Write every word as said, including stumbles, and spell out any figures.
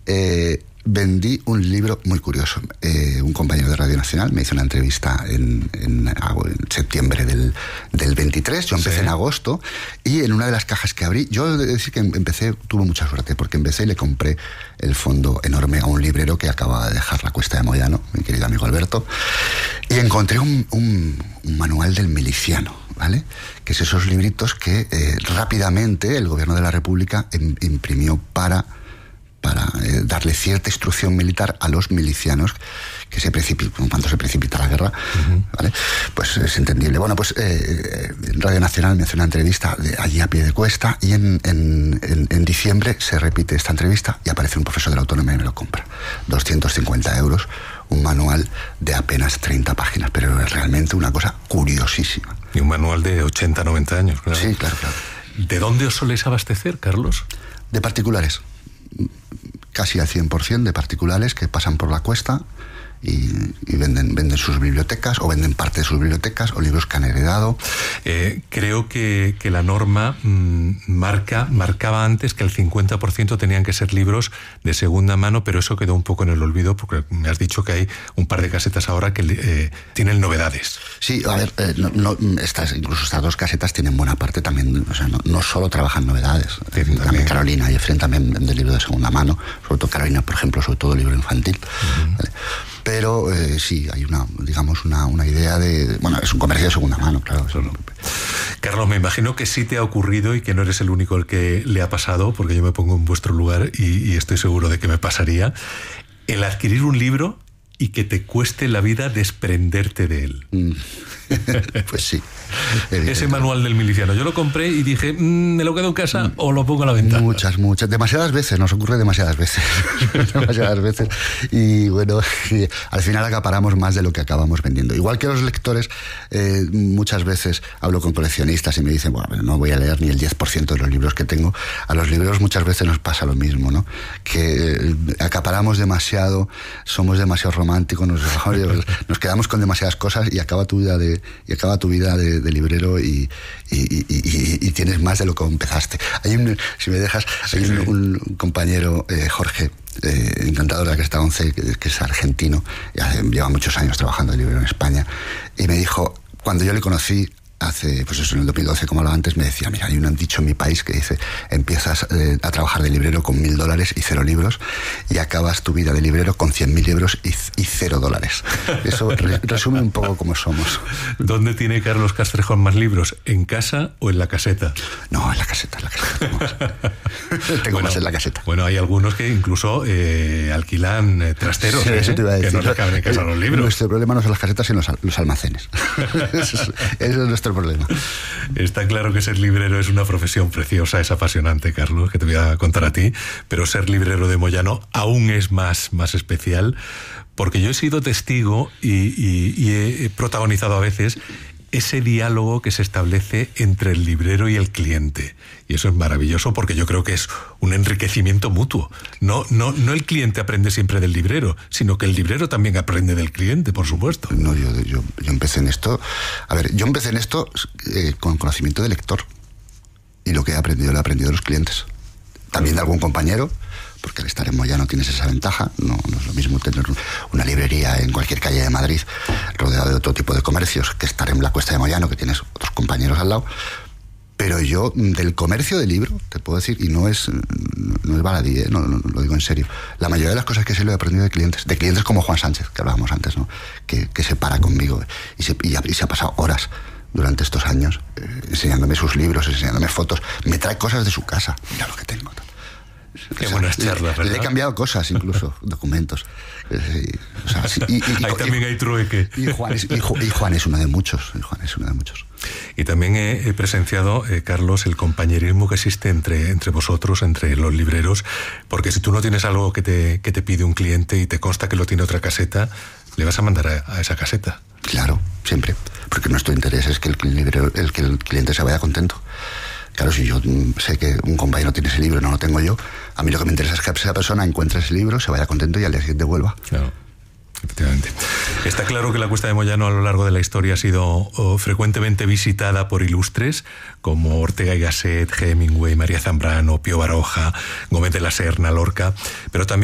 eh, vendí un libro muy curioso. Eh, un compañero de Radio Nacional me hizo una entrevista en, en, en septiembre del, del veintitrés. Yo empecé sí. en agosto, y en una de las cajas que abrí, yo he de decir que empecé, tuve mucha suerte, porque empecé y le compré el fondo enorme a un librero que acababa de dejar la Cuesta de Moyano, mi querido amigo Alberto, y encontré un, un, un manual del miliciano, ¿vale? Que es esos libritos que eh, rápidamente el gobierno de la República em, imprimió para... para eh, darle cierta instrucción militar a los milicianos que se precipitan, cuando se precipita la guerra, uh-huh. ¿vale? Pues es entendible. Bueno, pues eh, en Radio Nacional me hace una entrevista de allí a pie de cuesta, y en, en, en, en diciembre se repite esta entrevista y aparece un profesor de la Autónoma y me lo compra. doscientos cincuenta euros, un manual de apenas treinta páginas, pero es realmente una cosa curiosísima. Y un manual de ochenta, noventa años, claro. Sí, claro, claro. ¿De dónde os soléis abastecer, Carlos? De particulares. Casi al cien por ciento de particulares que pasan por la Cuesta y, y venden, venden sus bibliotecas, o venden parte de sus bibliotecas, o libros que han heredado. Eh, creo que, que la norma mmm, marca, marcaba antes que el cincuenta por ciento tenían que ser libros de segunda mano, pero eso quedó un poco en el olvido, porque me has dicho que hay un par de casetas ahora que eh, tienen novedades. Sí, a ver, eh, no, no, estas, incluso estas dos casetas tienen buena parte también, o sea, no, no solo trabajan novedades, sí, también, también Carolina y Efren también venden libros de segunda mano, sobre todo Carolina, por ejemplo, sobre todo libro infantil, uh-huh. ¿vale? Pero eh, sí, hay una, digamos, una, una idea de... Bueno, es un comercio de segunda mano, claro. Eso no... Carlos, me imagino que sí te ha ocurrido y que no eres el único al que le ha pasado, porque yo me pongo en vuestro lugar y, y estoy seguro de que me pasaría, el adquirir un libro y que te cueste la vida desprenderte de él. Mm. Pues sí. Ese manual del miliciano, yo lo compré y dije, mmm, ¿me lo quedo en casa o lo pongo a la venta? Muchas, muchas, demasiadas veces, nos ocurre demasiadas veces. demasiadas veces. Y bueno, y al final acaparamos más de lo que acabamos vendiendo. Igual que los lectores, eh, muchas veces hablo con coleccionistas y me dicen, bueno, no voy a leer ni el diez por ciento de los libros que tengo. A los libreros muchas veces nos pasa lo mismo, ¿no? Que acaparamos demasiado, somos demasiado románticos, nos, nos quedamos con demasiadas cosas y acaba tu vida de, y acaba tu vida de de librero y, y, y, y, y tienes más de lo que empezaste. Hay un, si me dejas, sí, hay un, sí. un, un compañero, eh, Jorge, eh, encantador de la Cresta once, que, que es argentino, y hace, lleva muchos años trabajando de librero en España, y me dijo, cuando yo le conocí, hace, pues eso, en el dos mil doce, como hablaba antes, me decía, mira, hay un dicho en mi país que dice, empiezas eh, a trabajar de librero con mil dólares y cero libros, y acabas tu vida de librero con cien mil libros y, y cero dólares. Eso re, resume un poco cómo somos. ¿Dónde tiene Carlos Castrejón más libros? ¿En casa o en la caseta? No, en la caseta, en la caseta. Tengo más, tengo bueno, más en la caseta. Bueno, hay algunos que incluso eh, alquilan eh, trasteros, sí, eh, eso te iba a decir. Que no le caben en casa los libros. Nuestro problema no son las casetas, sino los, los almacenes. Eso es, eso es nuestro problema. Está claro que ser librero es una profesión preciosa, es apasionante, Carlos, que te voy a contar a ti, pero ser librero de Moyano aún es más, más especial, porque yo he sido testigo y, y, y he protagonizado a veces ese diálogo que se establece entre el librero y el cliente. Y eso es maravilloso, porque yo creo que es un enriquecimiento mutuo. No, no, no el cliente aprende siempre del librero, sino que el librero también aprende del cliente, por supuesto. No, yo, yo, yo empecé en esto... A ver, yo empecé en esto eh, con conocimiento de lector. Y lo que he aprendido, lo he aprendido de los clientes. También de algún compañero, porque al estar en Moyano tienes esa ventaja. No, no es lo mismo tener una librería en cualquier calle de Madrid rodeado de otro tipo de comercios que estar en la Cuesta de Moyano, que tienes otros compañeros al lado. Pero yo, del comercio de libro, te puedo decir, y no es no es baladí, ¿eh? no, no, lo digo en serio, la mayoría de las cosas que sé lo he aprendido de clientes, de clientes como Juan Sánchez, que hablábamos antes, ¿no? que, que se para conmigo y se, y, y se ha pasado horas durante estos años eh, enseñándome sus libros, enseñándome fotos, me trae cosas de su casa, mira lo que tengo. Qué o sea, buenas charlas, ¿verdad? Le he cambiado cosas, incluso, documentos. Eh, o sea, sí, y, y, Ahí y, también y, hay trueque. Y Juan, es, y, y Juan es uno de muchos. Y Juan es uno de muchos. Y también he, he presenciado, eh, Carlos, el compañerismo que existe entre, entre vosotros, entre los libreros, porque si tú no tienes algo que te, que te pide un cliente y te consta que lo tiene otra caseta, le vas a mandar a, a esa caseta. Claro, siempre. Porque nuestro interés es que el, librero, el, que el cliente se vaya contento. Claro, si yo sé que un compañero tiene ese libro y no lo tengo yo, a mí lo que me interesa es que esa persona encuentre ese libro, se vaya contento y al día siguiente vuelva. Claro, efectivamente. Está claro que la Cuesta de Moyano a lo largo de la historia ha sido oh, frecuentemente visitada por ilustres como Ortega y Gasset, Hemingway, María Zambrano, Pío Baroja, Gómez de la Serna, Lorca, pero también